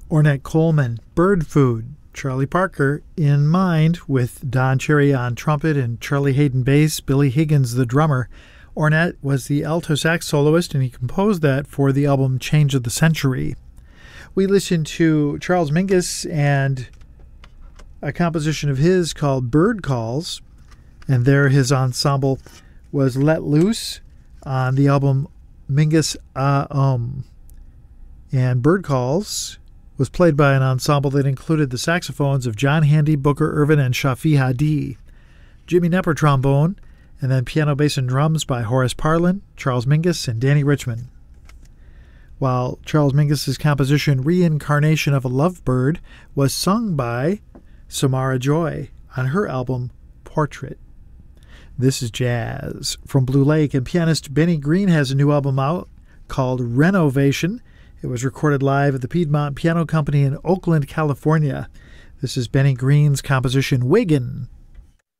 Ornette Coleman, Bird Food. Charlie Parker in mind, with Don Cherry on trumpet and Charlie Hayden bass, Billy Higgins the drummer. Ornette was the alto sax soloist, and he composed that for the album Change of the Century. We listened to Charles Mingus and a composition of his called Bird Calls, and there his ensemble was let loose on the album Mingus And Bird Calls was played by an ensemble that included the saxophones of John Handy, Booker Ervin, and Shafi Hadi, Jimmy Knepper trombone, and then piano, bass, and drums by Horace Parlin, Charles Mingus, and Danny Richmond. While Charles Mingus's composition Reincarnation of a Lovebird was sung by Samara Joy on her album Portrait. This is jazz from Blue Lake, and pianist Benny Green has a new album out called Renovation. It was recorded live at the Piedmont Piano Company in Oakland, California. This is Benny Green's composition Wiggin'.